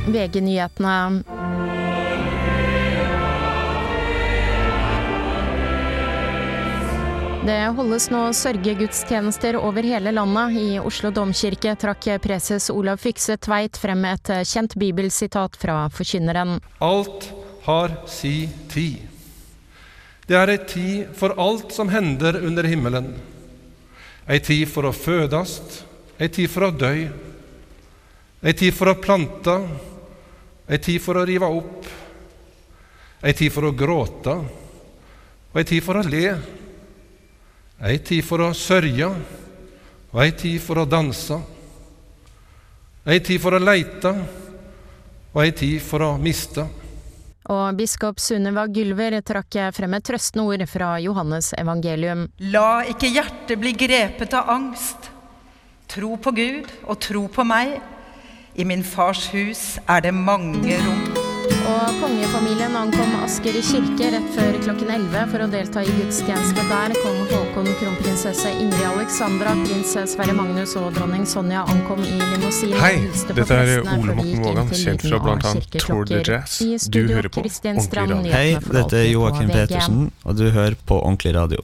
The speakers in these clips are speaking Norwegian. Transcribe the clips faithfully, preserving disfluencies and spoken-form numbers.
V G-nyhetene. Det holdes nå sørgegudstjenester over hele landet. I Oslo Domkirke trakk preses Olav Fykse Tveit frem et kjent bibelsitat fra forkynneren. Alt har si tid. Det er ei tid for alt som hender under himmelen. Ei tid for å fødast, ei tid for å dø, ei tid for å planta, ei tid for å riva opp, ei tid for å gråta, og ei tid for å le, ei tid for å sørja, og ei tid for å dansa, ei tid for å leita, og ei tid for å mista. Og biskop Sunniva Gylver trakk frem et trøstende ord fra Johannes evangelium. La ikke hjertet bli grepet av angst. Tro på Gud og tro på meg. I min fars hus er det mange rom. Og kongefamilien ankom Asker i kirke rett før klokken elleve for å delta i gudstjeneste der. Kong Håkon, kronprinsesse Ingrid Alexandra, prins Sverre Magnus og dronning Sonja ankom i limousin. Hei, dette er Ole Morten Vågan, kjent fra blant annet Tour de Jazz. Du hører på Ordentlig Radio. Hei, dette er Joakim Petersen, og du hører på Ordentlig Radio.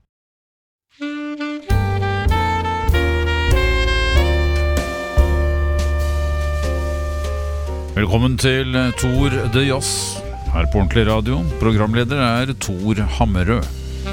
Velkommen til Tour de Jazz, her på Ordentlig Radio. Programleder er Tor Hammerød.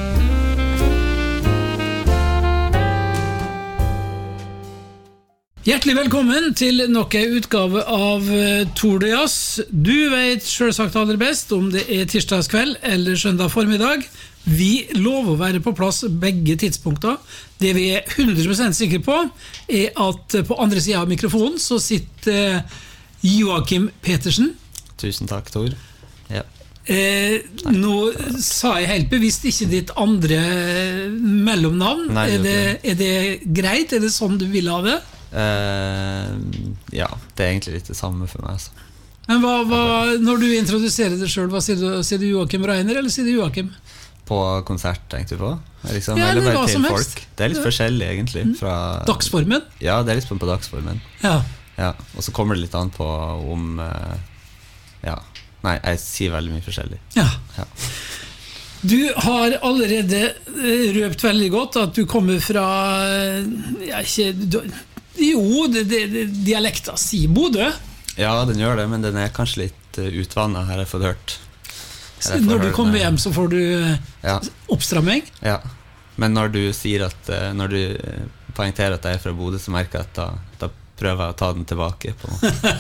Hjertelig velkommen til nok en utgave av Tour de Jazz. Du vet selvsagt aller best om det er tirsdagskveld eller søndag formiddag. Vi lover å være på plass begge tidspunkter. Det vi er hundre prosent sikre på er at på andre siden av mikrofonen så sitter Joakim Petersen. Tusen takk, Tor. Ja. Eh, nå sa jeg helt bevisst ikke ditt andre mellomnavn. Nei, er, det, er det greit? Er det sånn du vil ha det? Eh, ja, det er egentlig litt det samme for meg. Altså. Men hva, hva, når du introduserer deg selv, hva sier du? Sier du Joakim Reiner, eller sier du Joakim? På konsert, tenkte du på? Liksom, ja, eller bare hva til som folk. helst. Det er litt forskjellig, egentlig. Fra, dagsformen? Ja, det er litt på, på dagsformen. Ja. Ja, og så kommer det litt an på om uh, ja, nei, jeg sier veldig mye forskjellig. Ja. Ja. Du har allerede røpt veldig godt at du kommer fra ja, ikke, du, jo, det, det, det, dialekta sier Bodø. Ja, den gjør det, men den er kanskje litt uh, utvannet, har jeg fått hørt. Så når du kommer hjem så får du ja. Oppstramming? Ja, men når du sier at uh, når du poengterer at jeg er fra Bodø, så merker jeg at da, da prøver jeg å ta den tilbake på.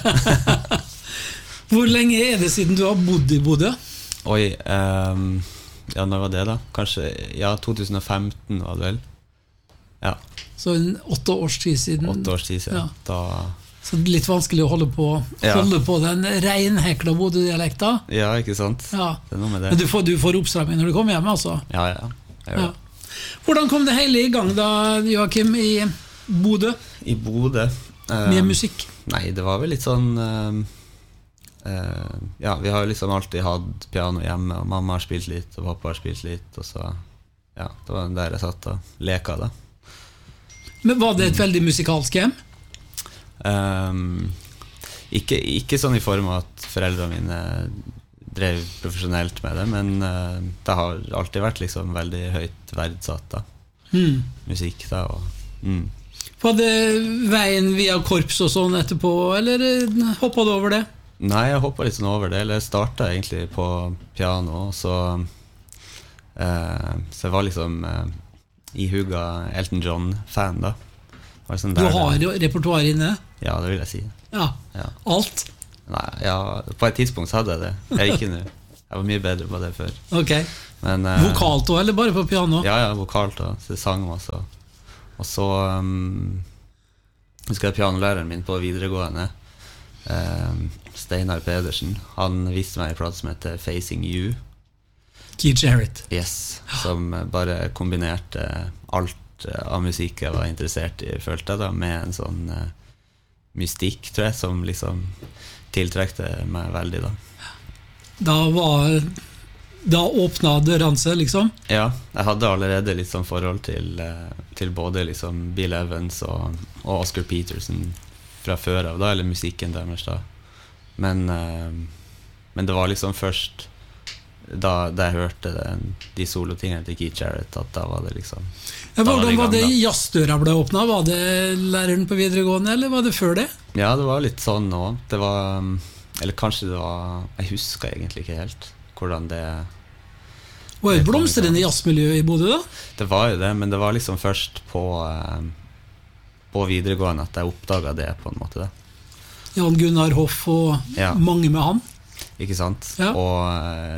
Hvor lenge er det siden du har bodd i Bodø? Oi, um, ja, når var det da? Kanskje, ja, tjue femten var det vel. Ja. Så en åtte års tid siden. Åtte års tid siden, ja. Da... Så det er litt vanskelig å holde på, ja. holde på den renhekla Bodø-dialekta. Ja, ikke sant? Ja. Det er noe med det. Men du får, du får oppstramming når du kommer hjem, altså? Ja, ja. ja. Hvordan kom det hele i gang da, Joakim, i Bodø? I Bodø? Med musikk? Uh, nei, det var vel litt sånn uh, uh, ja, vi har liksom alltid hatt piano hjemme, og mamma har spilt litt og pappa har spilt litt, og så ja, det var der jeg satt og leka da. Men var det et veldig musikalsk hjem? Um, ikke, ikke sånn i form av at foreldrene mine drev profesjonelt med det, men uh, det har alltid vært liksom veldig høyt verdsatt da. Mm. Musikk da og, mm. Var det veien via korps og sånn etterpå, eller hoppet du over det? Nei, jeg hoppet litt sånn over det, eller jeg startet egentlig på piano, så, eh, så jeg var liksom eh, ihuga Elton John-fan da. Sånn du har jo repertoar inne? Ja, det vil jeg si. Ja, ja. Alt? Nei, ja, på et tidspunkt hadde jeg det. Jeg er ikke nå. Jeg var mye bedre på det før. Ok. Men, eh, vokalt også, eller bare på piano? Ja, ja, vokalt også, så det sang også. Og så um, husker jeg pianolæreren min på videregående, um, Steinar Pedersen. Han viste meg en plate som heter Facing You. Keith Jarrett. Yes, som bare kombinerte alt av musikk jeg var interessert i, følte jeg da, med en sånn uh, mystikk, tror jeg, som liksom tiltrekte meg veldig da. Da var... Da åpnet dørene seg, liksom? Ja, jeg hadde allerede litt sånn forhold til, til både liksom Bill Evans og, og Oscar Peterson fra før av da, eller musikken deres da. Men, uh, men det var liksom først da, da jeg hørte det, de solotingene til Keith Jarrett, at da var det liksom ja, Hvordan var det, var det jazzdøra ble åpnet? Var det læreren på videregående, eller var det før det? Ja, det var litt sånn nå. Det var, eller kanskje det var, jeg husker egentlig ikke helt hvordan det var det et blomstrende jazzmiljø i Bodø da? Det var jo det, men det var liksom først på, eh, på videregående at jeg oppdaget det på en måte. Det. Jan Gunnar Hoff og ja. Mange med han. Ikke sant? Ja. Og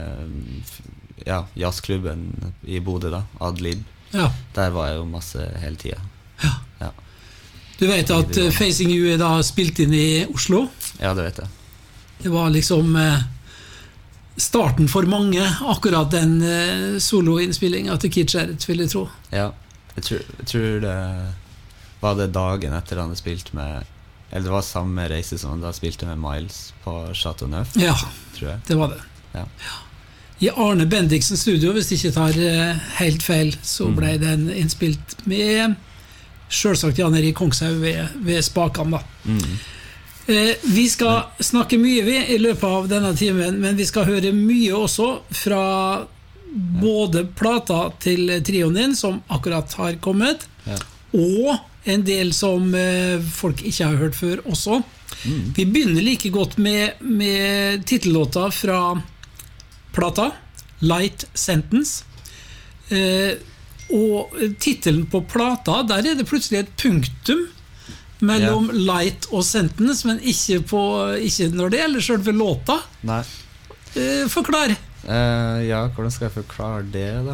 eh, ja, jazzklubben i Bodø da, Adlib. Ja. Der var jeg jo masse hele tiden. Ja. Ja. Du vet at uh, Facing You er da spilt inn i Oslo? Ja, det vet jeg. Det var liksom... Uh, starten for mange, akkurat den uh, soloinnspillingen til Keith Jarrett, vil jeg tro. Ja, jeg tror, jeg tror det var det dagen etter han hadde spilt med, eller det var samme reise som han da spilte med Miles på Chateau Neuf, ja, tror jeg. Det var det. Ja. Ja. I Arne Bendiksen studio, hvis jeg ikke tar uh, helt feil, så ble mm. den innspilt med selvsagt Jan Erik Kongshaug ved, ved Spakan da. Mm. Vi skal snakke mye vi i løpet av denne timen, men vi skal høre mye også fra både plata til trioen din, som akkurat har kommet, ja. Og en del som folk ikke har hørt før også. Mm. Vi begynner like godt med, med titellåta fra plata, Light Sentence. Eh, og titelen på plata, der er det plutselig et punktum mellom yeah. light og sentence, men ikke, på, ikke når det gjelder selve låta. Nei. Eh, forklar. Uh, ja, hvordan skal jeg forklare det da?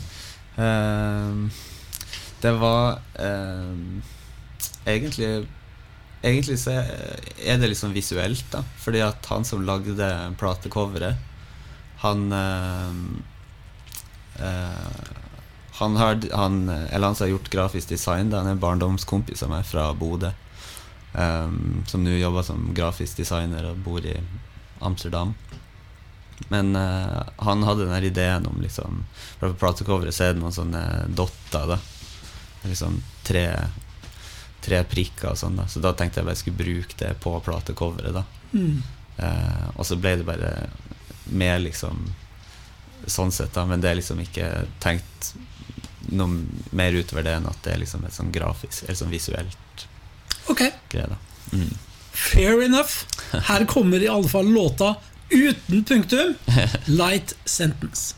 Uh, det var uh, egentlig egentlig så er det liksom visuelt da, fordi at han som lagde platecoveret, han uh, uh, Han har, han, eller han som har gjort grafisk design, han er en barndomskompis av meg fra Bodø, um, som nå jobber som grafisk designer og bor i Amsterdam. Men uh, han hadde den her ideen om liksom, på platecoveret så er det noen sånne dotter da, liksom tre, tre prikker og sånn da, så da tenkte jeg bare jeg skulle bruke det på platecoveret da. Mm. Uh, og så ble det bare mer liksom sånn sett da, men det er liksom ikke tenkt noe mer utover det enn at det er liksom et sånn grafisk, eller sånn visuelt okay. greie da. Mm. Fair enough. Her kommer i alle fall låta uten punktum, Light Sentence.